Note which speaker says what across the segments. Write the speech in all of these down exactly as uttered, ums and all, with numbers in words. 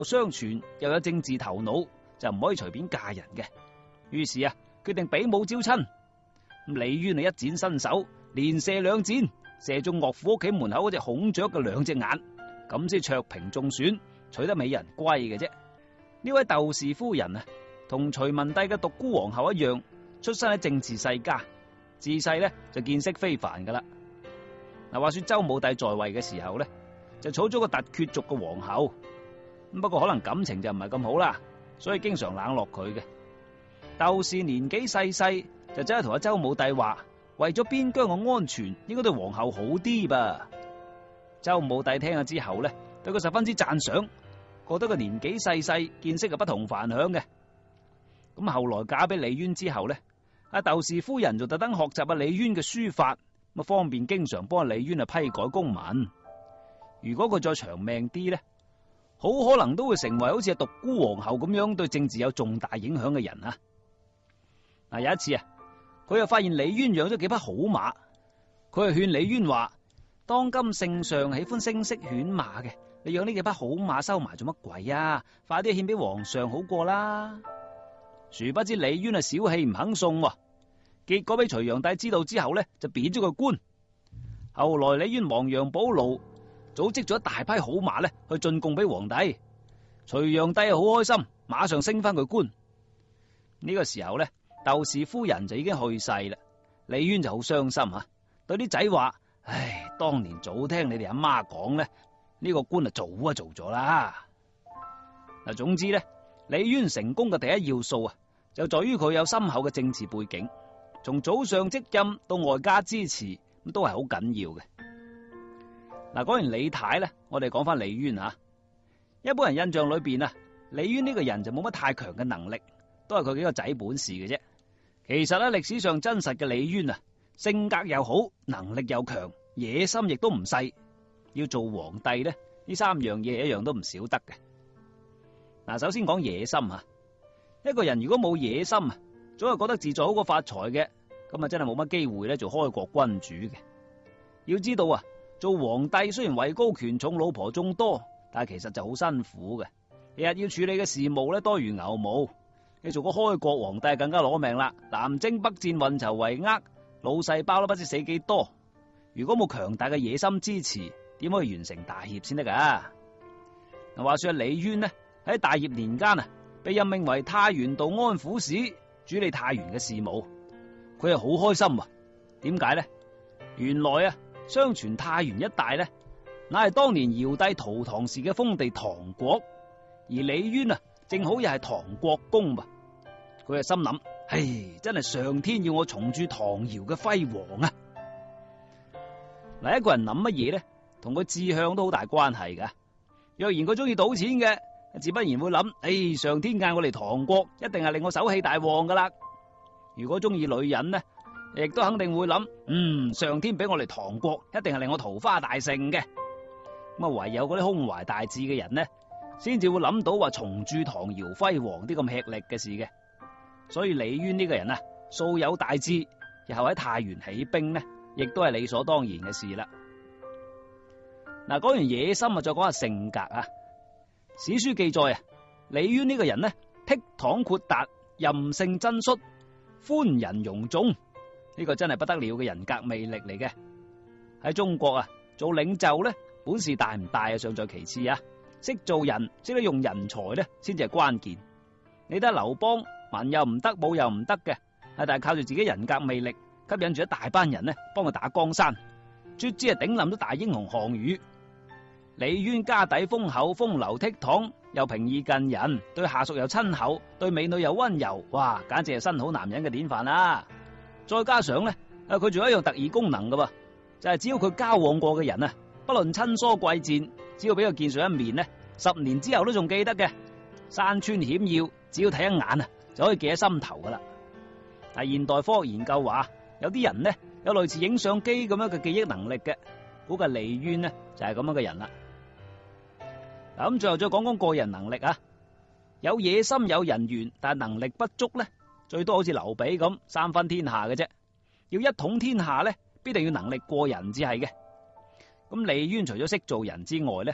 Speaker 1: 相傳又有政治頭腦，就唔可以隨便嫁人嘅。於是啊，決定比武招親。咁李淵啊，一展身手，連射兩箭，射中岳父屋企門口嗰隻孔雀嘅兩隻眼，咁先卓屏中選，取得美人歸嘅啫。呢位竇氏夫人啊，同隋文帝嘅獨孤皇后一樣，出身喺政治世家，自細咧就見識非凡噶啦。嗱，話說周武帝在位嘅時候咧，就娶咗個突厥族嘅皇后，咁不過可能感情就唔係咁好啦，所以經常冷落佢嘅。竇氏年紀細細，就走去同阿周武帝話，為咗邊疆嘅安全，應該對皇后好啲噃。周武帝聽咗之後咧，對佢十分之讚賞，覺得佢年紀細細，見識係不同凡響嘅。咁後來嫁俾李淵之後咧，阿竇氏夫人就特登學習阿李淵嘅書法，咁方便經常幫阿李淵啊批改公文。如果佢再長命啲咧，好可能都會成為好似阿獨孤皇后咁樣對政治有重大影響嘅人啊！嗱，有一次啊，佢又發現李淵養咗幾匹好馬，佢就勸李淵話：當今聖上喜歡聲色犬馬嘅，你養呢幾匹好馬收埋做乜鬼啊？快啲獻俾皇上好過啦！殊不知李淵啊小氣唔肯送，結果俾隋煬帝知道之後咧，就貶咗個官。後來李淵亡羊補牢，組織咗一大批好馬咧去進貢俾皇帝。隋煬帝好開心，馬上升翻佢官。呢個時候咧，竇氏夫人就已經去世啦。李淵就好傷心吓，對啲仔話：唉，當年早聽你哋阿媽講咧，呢個官啊早啊做咗啦。嗱，總之咧，李淵成功嘅第一要素啊，就在於佢有深厚嘅政治背景，從祖上積蔭到外家支持，咁都係好緊要嘅。嗱，講完李太咧，我哋講翻李淵吓。一般人印象裏邊啊，李淵呢個人就冇乜太強嘅能力，都係佢幾個仔本事嘅啫。其實咧，歷史上真實嘅李淵啊，性格又好，能力又強，野心亦都唔細。要做皇帝咧，呢三樣嘢一樣都唔少得嘅。嗱，首先講野心啊，一個人如果冇野心啊，總係覺得自在好過發財嘅，咁啊真係冇乜機會咧做開國君主嘅。要知道啊，做皇帝雖然位高權重，老婆眾多，但係其實就好辛苦嘅，日日要處理嘅事務咧多如牛毛。你做個開國皇帝更加攞命啦，南征北戰，運籌帷幄，腦細胞都不知死幾多。如果冇強大嘅野心支持，點可以完成大業先得噶？嗱，話說李淵呢，喺大業年間啊，被任命為太原道安撫使，主理太原嘅事務。佢係好開心啊！點解呢？原來啊，相傳太原一帶呢，乃係當年堯帝陶唐時嘅封地唐國，而李淵啊，正好又係唐國公噃。佢係心諗：唉，真係上天要我重鑄唐堯嘅輝煌啊！嗱，一個人諗乜嘢咧，同佢志向都好大關係噶。若然佢中意賭錢嘅，自不然會諗：唉，上天嗌我嚟唐國，一定係令我手氣大旺噶啦。如果中意女人呢，亦都肯定會諗：嗯，上天俾我嚟唐國，一定係令我桃花大盛嘅。咁啊，唯有嗰啲胸懷大志嘅人呢，先至會諗到話重鑄唐堯輝煌啲咁吃力嘅事嘅。所以李淵呢個人啊，素有大志，日後喺太原起兵呢，亦都係理所當然嘅事啦。嗱，講完野心啊，再講下性格啊。史書記載啊，李淵呢個人呢，倜儻豁達，任性真率，寬仁容眾，呢個真係不得了嘅人格魅力嚟嘅。喺中國啊，做領袖呢，本事大唔大啊，尚在其次啊，識做人，識得用人才呢，先至係關鍵。你睇劉邦，文又唔得，武又唔得嘅，但係靠住自己人格魅力，吸引住一大班人呢，幫佢打江山，卒之係頂冧咗大英雄項羽。李淵家底豐厚，風流倜儻，又平易近人，對下屬又親厚，對美女又溫柔，哇，簡直係新好男人嘅典範啦！再加上咧，啊，佢仲有一樣特異功能噶噃，就係只要佢交往過嘅人啊，不論親疏貴賤，只要俾佢見上一面咧，十年之後都仲記得嘅。山川險要，只要睇一眼啊，就可以記喺心頭噶啦。但係現代科學研究話，有啲人呢，有類似影相機咁樣嘅記憶能力嘅，估計李淵呢就係咁樣嘅人啦。嗱，咁最後再講講個人能力啊，有野心有人緣，但係能力不足咧，最多好似劉備咁三分天下嘅啫。要一統天下咧，必定要能力過人至係嘅。咁李淵除咗識做人之外咧，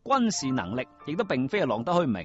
Speaker 1: 軍事能力亦都並非係浪得虛名。